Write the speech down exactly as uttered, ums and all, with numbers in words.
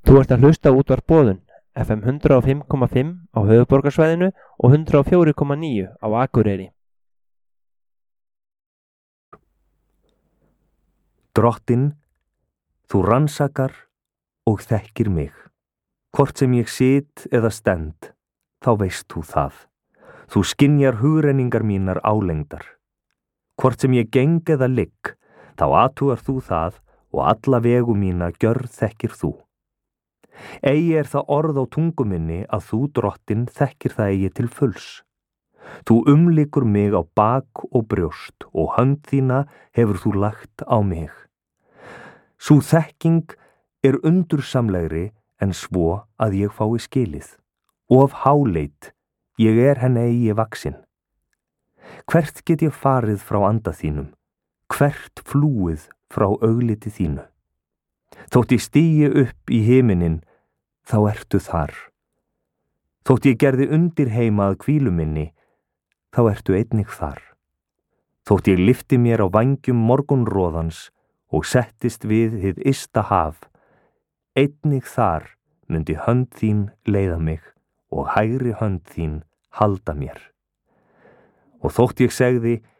Þú ert að hlusta á Útvarp Boðun, F M hundrað og fimm komma fimm á höfuðborgarsvæðinu og hundrað og fjögur komma níu á Akureyri. Drottinn, þú rannsakar og þekkir mig. Hvort sem ég sit eða stend, þá veist þú það. Þú skynjar hugrenningar mínar álengdar. Hvort sem ég geng eða ligg, þá athugar þú það og alla vegu mína gjörð þekkir þú. Eigi er það orð á tungu minni að þú, drottinn, þekkir það eigi til fulls. Þú umlykur mig á bak og brjóst og hönd þína hefur þú lagt á mig. Sú þekking er undursamlegri en svo að ég fái skilið. Of háleit, ég er henni eigi vaksin. Hvert get ég farið frá anda þínum? Hvert flúið frá augliti þínu? Þótt ég stigi upp í himinin, þá ertu þar. Þótt ég gerði undir heima að hvílu minni, þá ertu einnig þar. Þótt ég lyfti mér á vængjum morgunroðans og settist við hið ysta haf, einnig þar myndi hönd þín leiða mig og hægri hönd þín halda mér. Og þótt ég segði,